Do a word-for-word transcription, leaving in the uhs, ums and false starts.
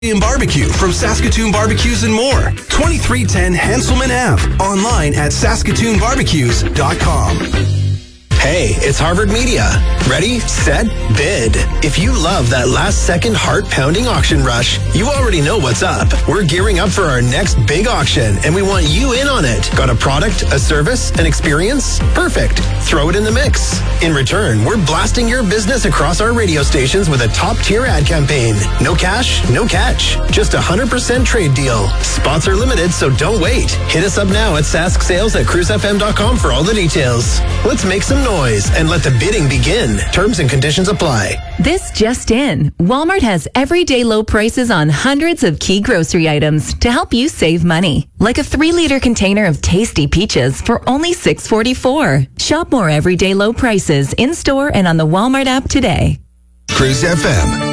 Barbecue from Saskatoon Barbecues and more. twenty-three ten Hanselman Avenue. Online at saskatoon barbecues dot com. Hey, it's Harvard Media. Ready, set, bid. If you love that last-second heart-pounding auction rush, you already know what's up. We're gearing up for our next big auction, and we want you in on it. Got a product, a service, an experience? Perfect. Throw it in the mix. In return, we're blasting your business across our radio stations with a top-tier ad campaign. No cash, no catch. Just a one hundred percent trade deal. Spots are limited, so don't wait. Hit us up now at sask sales at cruise f m dot com for all the details. Let's make some noise. Noise and let the bidding begin. Terms and conditions apply. This just in. Walmart has everyday low prices on hundreds of key grocery items to help you save money. Like a three-liter container of tasty peaches for only six forty-four. Shop more everyday low prices in-store and on the Walmart app today. Cruise F M.